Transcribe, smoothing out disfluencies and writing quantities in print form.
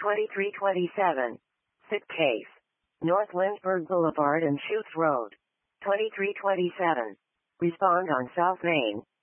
2327. Sit case. North Lynchburg Boulevard and Schutz Road. 2327. Respond on South Main.